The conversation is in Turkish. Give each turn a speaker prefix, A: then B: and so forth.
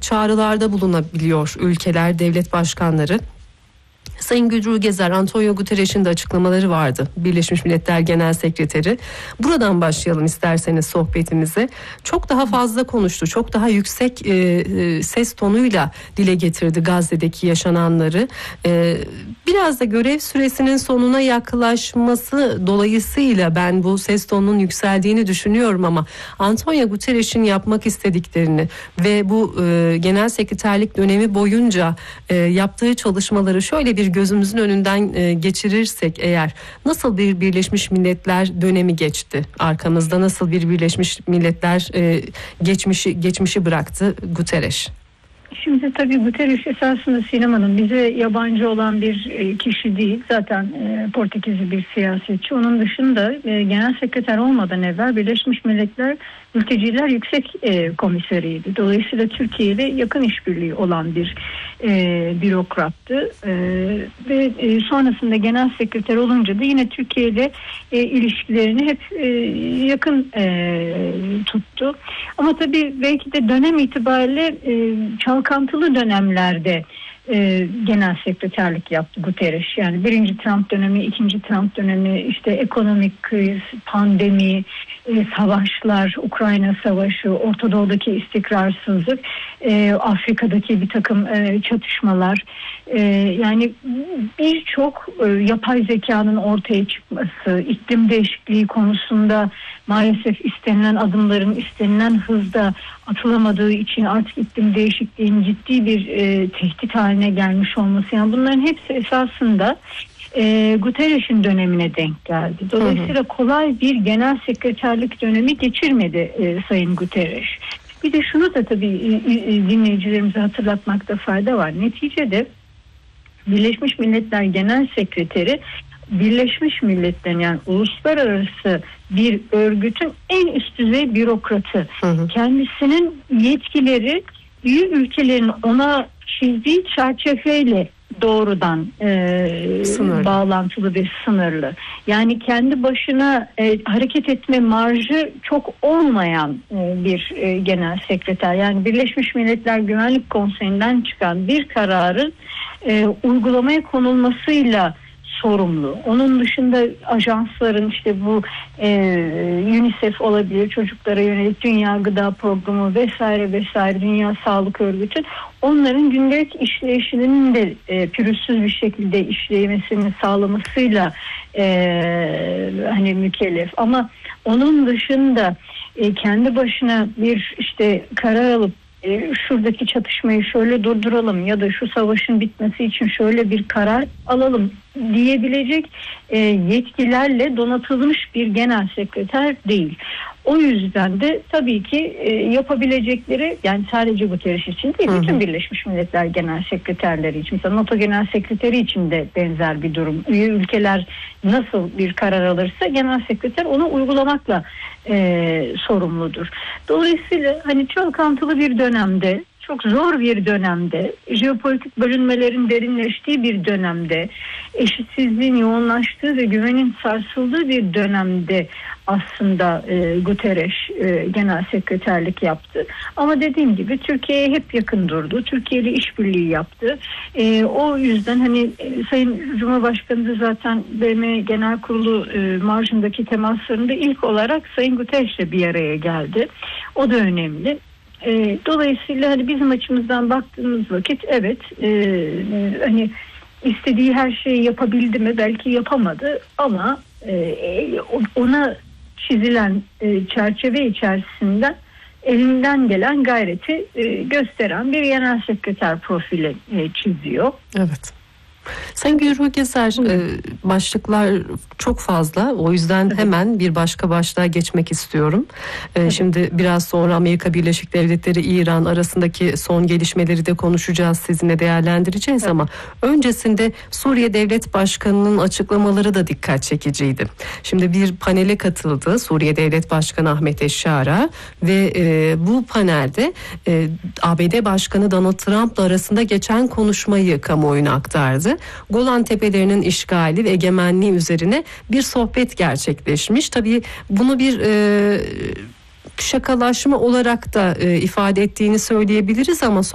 A: çağrılarda bulunabiliyor ülkeler, devlet başkanları. Sayın Gudrun Gezer, Antonio Guterres'in de açıklamaları vardı. Birleşmiş Milletler Genel Sekreteri. Buradan başlayalım isterseniz sohbetimize. Çok daha fazla konuştu. Çok daha yüksek ses tonuyla dile getirdi Gazze'deki yaşananları. Biraz da görev süresinin sonuna yaklaşması dolayısıyla ben bu ses tonunun yükseldiğini düşünüyorum ama Antonio Guterres'in yapmak istediklerini ve bu genel sekreterlik dönemi boyunca yaptığı çalışmaları şöyle bir gözümüzün önünden geçirirsek eğer, nasıl bir Birleşmiş Milletler dönemi geçti arkamızda, nasıl bir Birleşmiş Milletler geçmişi bıraktı Guterres?
B: Şimdi tabii Guterres esasında sinemanın bize yabancı olan bir kişi değil. Zaten Portekizli bir siyasetçi. Onun dışında genel sekreter olmadan evvel Birleşmiş Milletler Mülteciler Yüksek Komiseriydi. Dolayısıyla Türkiye ile yakın işbirliği olan bir bürokrattı. Ve sonrasında genel sekreter olunca da yine Türkiye ile ilişkilerini hep yakın tuttu. Ama tabii belki de dönem itibariyle çalkantılı dönemlerde genel sekreterlik yaptı Guterres. Yani birinci Trump dönemi, ikinci Trump dönemi, işte ekonomik kriz, pandemi, savaşlar, Ukrayna Savaşı, Orta Doğu'daki istikrarsızlık, Afrika'daki bir takım çatışmalar, yani birçok yapay zekanın ortaya çıkması, iklim değişikliği konusunda maalesef istenilen adımların istenilen hızda atılamadığı için artık iklim değişikliğinin ciddi bir tehdit haline gelmiş olması, yani bunların hepsi esasında Guterres'in dönemine denk geldi. Dolayısıyla kolay bir genel sekreterlik dönemi geçirmedi Sayın Guterres. Bir de şunu da tabii dinleyicilerimize hatırlatmakta fayda var. Neticede Birleşmiş Milletler Genel Sekreteri Birleşmiş Milletler'in, yani uluslararası bir örgütün en üst düzey bürokratı. Kendisinin yetkileri üye ülkelerin ona çizdiği çerçeveyle doğrudan bağlantılı ve sınırlı. Yani kendi başına hareket etme marjı çok olmayan bir genel sekreter. Yani Birleşmiş Milletler Güvenlik Konseyi'nden çıkan bir kararın uygulamaya konulmasıyla sorumlu. Onun dışında ajansların, işte bu UNICEF olabilir, çocuklara yönelik Dünya Gıda Programı vesaire vesaire, Dünya Sağlık Örgütü, onların gündelik işleyişinin de pürüzsüz bir şekilde işlemesini sağlamasıyla hani mükellef. Ama onun dışında kendi başına bir işte karar alıp şuradaki çatışmayı şöyle durduralım ya da şu savaşın bitmesi için şöyle bir karar alalım diyebilecek yetkilerle donatılmış bir genel sekreter değil. O yüzden de tabii ki yapabilecekleri, yani sadece Guterres için değil, bütün Birleşmiş Milletler Genel Sekreterleri için, mesela NATO Genel Sekreteri için de benzer bir durum. Üye ülkeler nasıl bir karar alırsa genel sekreter onu uygulamakla sorumludur. Dolayısıyla hani çalkantılı bir dönemde, çok zor bir dönemde, jeopolitik bölünmelerin derinleştiği bir dönemde, eşitsizliğin yoğunlaştığı ve güvenin sarsıldığı bir dönemde aslında Guterres genel sekreterlik yaptı. Ama dediğim gibi Türkiye'ye hep yakın durdu. Türkiye ile işbirliği yaptı. O yüzden hani Sayın Cumhurbaşkanı da zaten BM Genel Kurulu marjındaki temaslarında ilk olarak Sayın Guterres'le bir araya geldi. O da önemli. Dolayısıyla hani bizim açımızdan baktığımız vakit evet, hani istediği her şeyi yapabildi mi? Belki yapamadı ama ona çizilen çerçeve içerisinden elinden gelen gayreti gösteren bir genel sekreter profili çiziyor.
A: Evet. Sayın Gudrun Gezer, başlıklar çok fazla, o yüzden hemen bir başka başlığa geçmek istiyorum. Şimdi biraz sonra Amerika Birleşik Devletleri İran arasındaki son gelişmeleri de konuşacağız, sizinle değerlendireceğiz ama öncesinde Suriye Devlet Başkanı'nın açıklamaları da dikkat çekiciydi. Şimdi bir panele katıldı Suriye Devlet Başkanı Ahmet Eşşara ve bu panelde ABD Başkanı Donald Trump'la arasında geçen konuşmayı kamuoyuna aktardı. Golan Tepelerinin işgali ve egemenliği üzerine bir sohbet gerçekleşmiş. Tabii bunu bir şakalaşma olarak da ifade ettiğini söyleyebiliriz ama